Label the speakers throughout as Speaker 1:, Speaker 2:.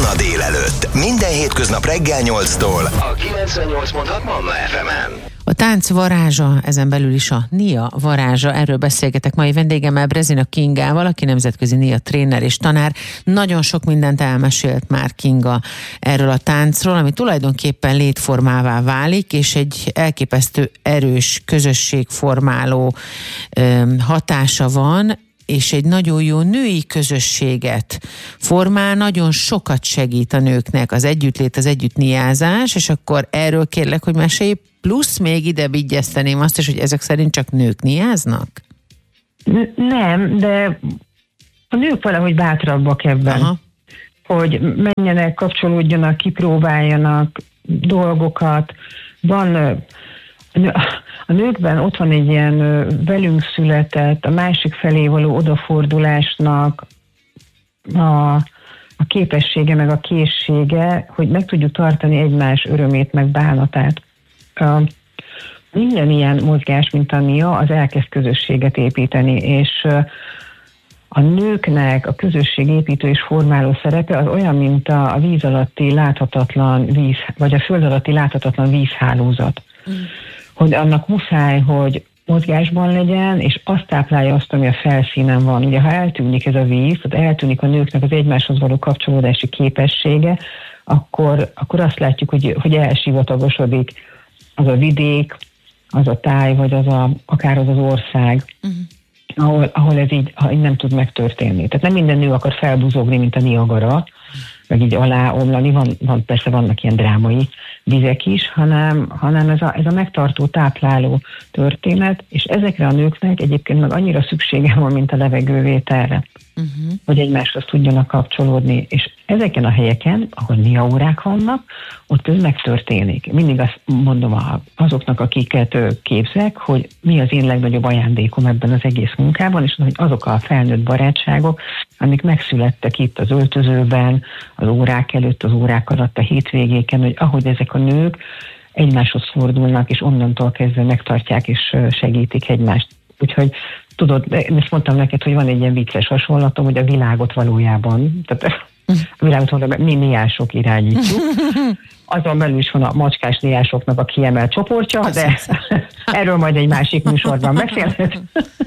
Speaker 1: Manna délelőtt. Minden hétköznap reggel 8-tól a 98.6 Manna FM-en.
Speaker 2: A tánc varázsa, ezen belül is a NIA varázsa, erről beszélgetek mai vendégemmel, Brezina Kingával, aki nemzetközi NIA tréner és tanár. Nagyon sok mindent elmesélt már Kinga erről a táncról, ami tulajdonképpen létformává válik, és egy elképesztő erős közösségformáló hatása van, és egy nagyon jó női közösséget formál, nagyon sokat segít a nőknek az együttlét, az együttniázás, és akkor erről kérlek, hogy mesélj, plusz még ide vigyezteném azt is, hogy ezek szerint csak nők niáznak?
Speaker 3: Nem, de a nők valahogy bátrabbak ebben. Aha. Hogy menjenek, kapcsolódjanak, kipróbáljanak dolgokat. Van a nőkben ott van egy ilyen velünk született, a másik felé való odafordulásnak a képessége, meg a készsége, hogy meg tudjuk tartani egymás örömét, meg bánatát. Minden ilyen mozgás, mint a NIA, az elkezd közösséget építeni, és a nőknek a közösségépítő és formáló szerepe az olyan, mint a víz alatti láthatatlan víz, vagy a föld alatti láthatatlan vízhálózat. Hogy annak muszáj, hogy mozgásban legyen, és azt táplálja azt, ami a felszínen van. Ugye, ha eltűnik ez a víz, tehát eltűnik a nőknek az egymáshoz való kapcsolódási képessége, akkor azt látjuk, hogy elsivatagosodik az a vidék, az a táj, vagy akár az ország, ahol ez így nem tud megtörténni. Tehát nem minden nő akar felbuzogni, mint a Niagara, meg így aláomlani, persze vannak ilyen drámai vizek is, hanem ez a megtartó, tápláló történet, és ezekre a nőknek egyébként meg annyira szüksége van, mint a levegővételre, hogy egymáshoz tudjanak kapcsolódni, és ezeken a helyeken, ahol NIA órák vannak, ott ez megtörténik. Mindig azt mondom azoknak, akiket képzek, hogy mi az én legnagyobb ajándékom ebben az egész munkában, és hogy azok a felnőtt barátságok, amik megszülettek itt az öltözőben, az órák előtt, az órák alatt, a hétvégéken, hogy ahogy ezek a nők egymáshoz fordulnak, és onnantól kezdve megtartják és segítik egymást. Úgyhogy tudod, ezt mondtam neked, hogy van egy ilyen vicces hasonlatom, hogy a világot valójában, tehát a világot valójában mi niások irányítjuk. Azon belül is van a macskás niásoknak a kiemelt csoportja, de erről majd egy másik műsorban beszélhet.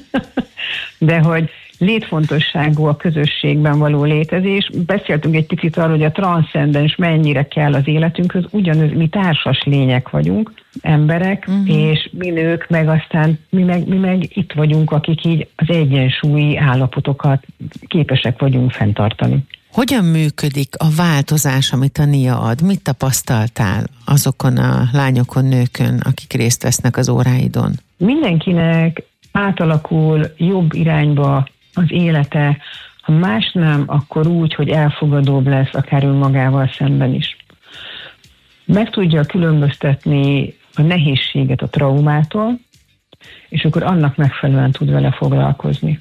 Speaker 3: De hogy létfontosságú a közösségben való létezés. Beszéltünk egy picit arról, hogy a transzcendens mennyire kell az életünkhöz, ugyanaz mi társas lények vagyunk, emberek, és mi nők meg aztán mi meg itt vagyunk, akik így az egyensúlyi állapotokat képesek vagyunk fenntartani.
Speaker 2: Hogyan működik a változás, amit a NIA ad? Mit tapasztaltál azokon a lányokon, nőkön, akik részt vesznek az óráidon?
Speaker 3: Mindenkinek átalakul jobb irányba az élete, ha más nem, akkor úgy, hogy elfogadóbb lesz akár önmagával szemben is. Meg tudja különböztetni a nehézséget a traumától, és akkor annak megfelelően tud vele foglalkozni.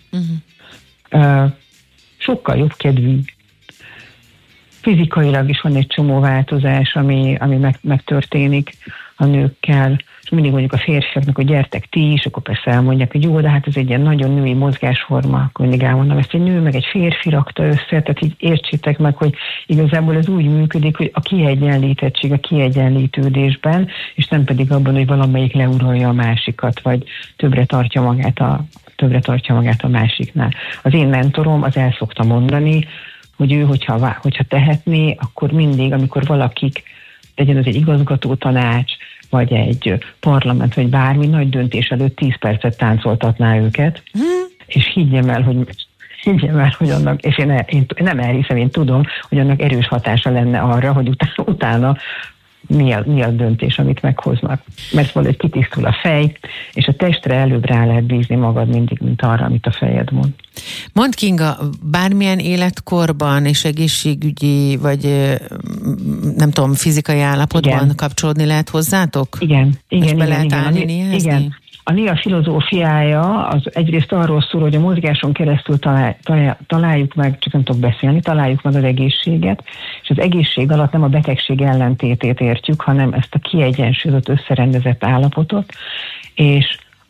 Speaker 3: Sokkal jobb kedvű. Fizikailag is van egy csomó változás, ami megtörténik a nőkkel, és mindig mondjuk a férfiaknak, hogy gyertek ti is, akkor persze elmondják, hogy jó, de hát ez egy ilyen nagyon női mozgásforma, akkor mindig elmondom, ezt egy nő meg egy férfi rakta össze, tehát így értsétek meg, hogy igazából ez úgy működik, hogy a kiegyenlítettség, a kiegyenlítődésben, és nem pedig abban, hogy valamelyik leuralja a másikat, vagy többre tartja magát a másiknál. Az én mentorom az el szokta mondani, hogy ő, hogyha tehetné, akkor mindig, amikor valakik, legyen az egy igazgató tanács, vagy egy parlament, vagy bármi nagy döntés előtt 10 percet táncoltatná őket, és higgyem el, hogy annak, és én nem elhiszem, én tudom, hogy annak erős hatása lenne arra, hogy utána mi a döntés, amit meghoznak. Mert valahogy kitisztul a fej, és a testre előbb rá lehet bízni magad mindig, mint arra, amit a fejed mond.
Speaker 2: Mondd, Kinga, bármilyen életkorban és egészségügyi, vagy nem tudom, fizikai állapotban kapcsolódni lehet hozzátok?
Speaker 3: Igen.
Speaker 2: És be lehet állni, niázni?
Speaker 3: Igen. A NIA filozófiája az egyrészt arról szól, hogy a mozgáson keresztül találjuk meg, csak nem tudok beszélni, találjuk meg az egészséget, és az egészség alatt nem a betegség ellentétét értjük, hanem ezt a kiegyensúlyozott, összerendezett állapotot, és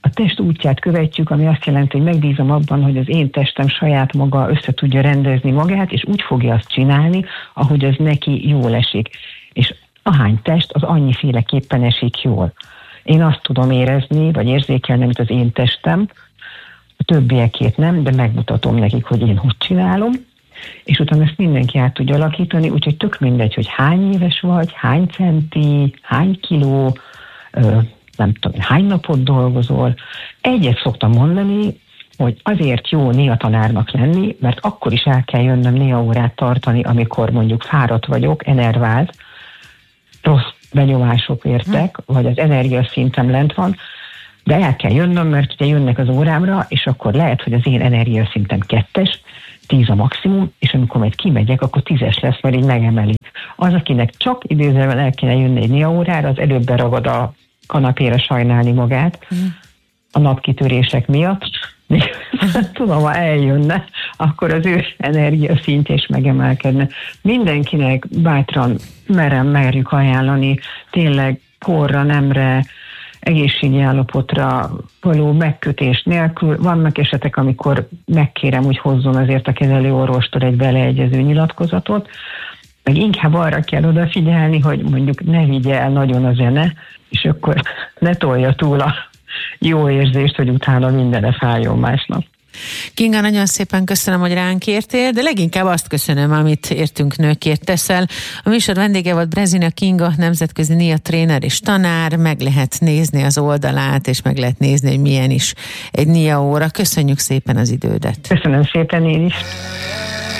Speaker 3: a test útját követjük, ami azt jelenti, hogy megbízom abban, hogy az én testem saját maga össze tudja rendezni magát, és úgy fogja azt csinálni, ahogy az neki jól esik. És ahány test, az annyiféleképpen esik jól. Én azt tudom érezni, vagy érzékelni, mint az én testem, a többiekét nem, de megmutatom nekik, hogy én hogy csinálom, és utána ezt mindenki át tudja alakítani, úgyhogy tök mindegy, hogy hány éves vagy, hány centi, hány kiló, nem tudom, hány napot dolgozol. Egyet szoktam mondani, hogy azért jó néha tanárnak lenni, mert akkor is el kell jönnöm néha órát tartani, amikor mondjuk fáradt vagyok, enervált, rossz benyomások értek, vagy az energiaszintem lent van, de el kell jönnöm, mert ugye jönnek az órámra, és akkor lehet, hogy az én energiaszintem 2-es, 10 a maximum, és amikor majd kimegyek, akkor 10-es lesz, mert így megemelik. Az, akinek csak idézőben el kéne jönni egy néha órára, az előbb beragad a kanapéra sajnálni magát a napkitörések miatt. Tudom, ha eljönne, akkor az ő energiaszintje is megemelkedne. Mindenkinek bátran merjük ajánlani, tényleg korra, nemre, egészségi állapotra való megkötés nélkül. Vannak esetek, amikor megkérem, hogy hozzon azért a kezelőorvostól egy beleegyező nyilatkozatot, meg inkább arra kell odafigyelni, hogy mondjuk ne vigye el nagyon a zene, és akkor ne tolja túl a jó érzést, hogy utána mindenre fájjon másnap.
Speaker 2: Kinga, nagyon szépen köszönöm, hogy ránk értél, de leginkább azt köszönöm, amit értünk nőkért teszel. A műsor vendége volt Brezina Kinga, nemzetközi NIA tréner és tanár, meg lehet nézni az oldalát, és meg lehet nézni, hogy milyen is egy NIA óra. Köszönjük szépen az idődet.
Speaker 3: Köszönöm szépen én is.